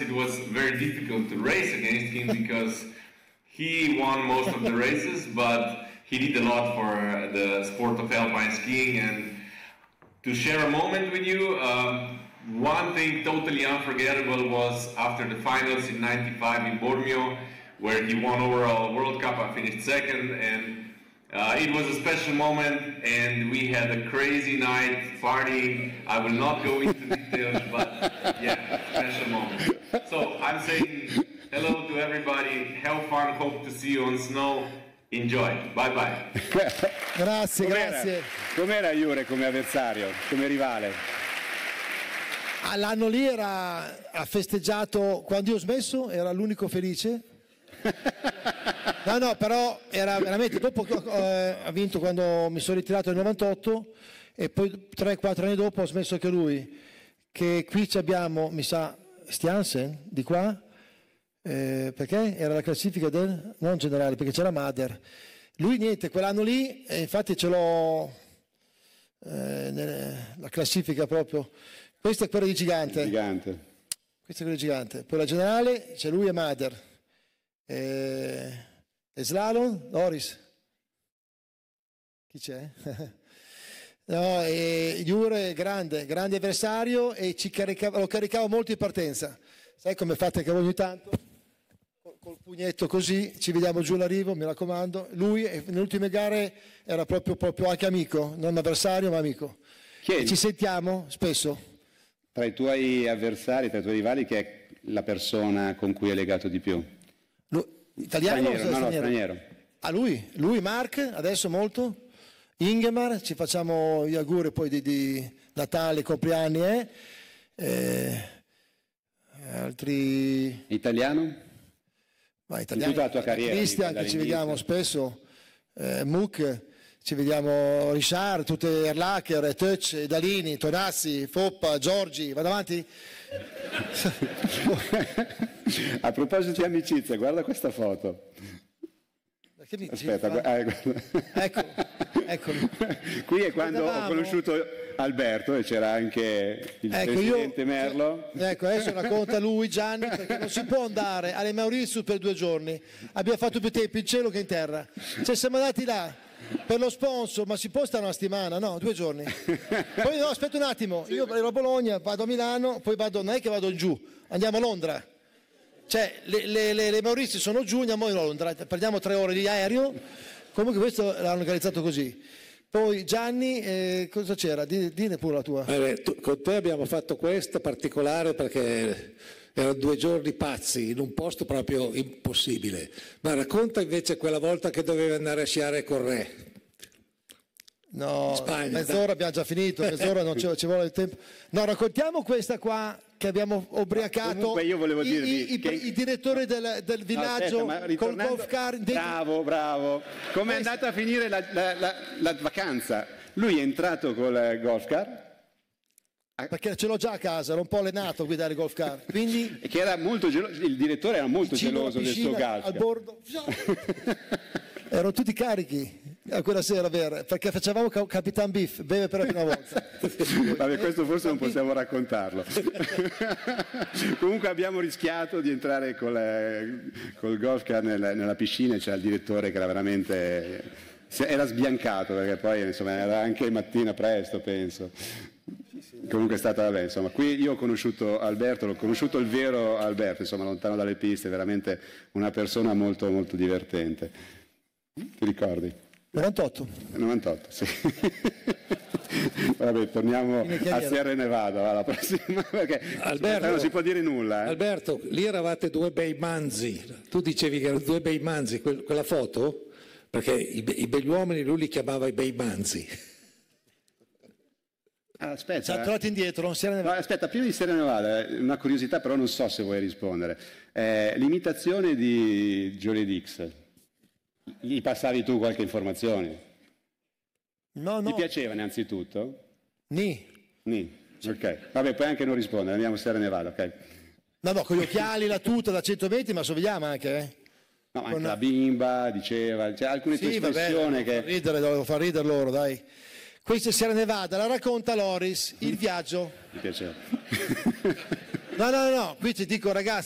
it was very difficult to race against him because he won most of the races, but he did a lot for the sport of alpine skiing. And to share a moment with you, one thing totally unforgettable was after the finals in '95 in Bormio, where he won overall World Cup. I finished second, and it was a special moment, and we had a crazy night partying. I will not go into details, but yeah, special moment. So I'm saying hello to everybody. Have fun. Hope to see you on snow. Enjoy. Bye bye. Grazie, grazie. Com'era Jure come avversario, come rivale? L'anno lì ha festeggiato, quando io ho smesso era l'unico felice. No, però era veramente, dopo che ha vinto quando mi sono ritirato nel 98 e poi 3-4 anni dopo ha smesso anche lui, che qui abbiamo, mi sa, Stiansen di qua, perché era la classifica del, non generale, perché c'era Mader. Lui niente, quell'anno lì, infatti ce l'ho la classifica proprio. Questa è quella di Gigante. Questa è quella di Gigante. Poi la generale c'è lui e Mader. E slalom, Loris. Chi c'è? No, Jure grande avversario e lo caricavo molto in partenza. Sai come fate anche voi ogni tanto? Col pugnetto così, ci vediamo giù l'arrivo, mi raccomando. Lui nelle ultime gare era proprio anche amico, non avversario ma amico. E ci sentiamo spesso. Tra i tuoi avversari, tra i tuoi rivali, che è la persona con cui è legato di più? Italiano? Straniero. A lui Mark, adesso molto. Ingemar, ci facciamo gli auguri poi di Natale, compleanni. Altri... Italiano? Ma italiano. In tutta la tua carriera? Cristian, che ci vediamo spesso. Muk. Ci vediamo Richard, tutte Erlacher, Touch, Dalini, Tonazzi, Foppa, Giorgi, vado avanti? A proposito di amicizia, guarda questa foto. Aspetta, eccolo. Qui è quando ho conosciuto Alberto e c'era anche il presidente Merlo. Ecco, adesso racconta lui, Gianni, perché non si può andare alle Mauritius per 2 giorni. Abbiamo fatto più tempo in cielo che in terra. Cioè siamo andati là per lo sponsor, ma si può stare una settimana? No, 2 giorni. Poi no, aspetta un attimo, io ero a Bologna, vado a Milano, poi non è che vado giù, andiamo a Londra. Cioè le Mauritius sono giù, andiamo a Londra, perdiamo 3 ore di aereo. Comunque questo l'hanno organizzato così. Poi Gianni, cosa c'era? Dine pure la tua. Con te abbiamo fatto questa particolare perché erano 2 giorni pazzi in un posto proprio impossibile. Ma racconta invece quella volta che dovevi andare a sciare con Re. No, Spagna, mezz'ora abbiamo già finito, mezz'ora non ci vuole il tempo. No, raccontiamo questa qua che abbiamo ubriacato. Comunque io volevo dirvi i direttori del villaggio col golf car. Bravo. Come è andata a finire la vacanza? Lui è entrato col golf car. Perché ce l'ho già a casa, ero un po' allenato a guidare il golf car. Quindi che era molto geloso, il direttore era molto geloso del suo golf al bordo. Erano tutti carichi a quella sera, perché facevamo Capitan Beef, beve per la prima volta. Vabbè, questo forse non possiamo raccontarlo. Comunque abbiamo rischiato di entrare col golf car nella piscina e c'era il direttore che era veramente... era sbiancato, perché poi insomma era anche mattina presto, penso. Comunque è stata, vabbè, insomma, qui io ho conosciuto Alberto, l'ho conosciuto il vero Alberto, insomma, lontano dalle piste, veramente una persona molto, molto divertente. Ti ricordi? 98, sì. Vabbè, torniamo a Sierra Nevada, la prossima, perché Alberto, non si può dire nulla. Alberto, lì eravate 2 bei manzi, tu dicevi che erano 2 bei manzi, quella foto? Perché i begli uomini lui li chiamava i bei manzi. Aspetta, ci ha tornato indietro, Sierra Nevada. No, aspetta, prima di Sierra Nevada, una curiosità, però non so se vuoi rispondere. L'imitazione di Jolie Dix, gli passavi tu qualche informazione? No. Ti piaceva innanzitutto? Ni. Ok. Vabbè, puoi anche non rispondere, andiamo a Sierra Nevada, ok? No, con gli occhiali, la tuta da 120, ma somigliamo anche, No, anche la bimba diceva, c'è alcune tue espressioni che... Devo far ridere loro, dai. Questa è Sierra Nevada, la racconta Loris, il viaggio. Mi piaceva. No, qui ti dico ragazzi,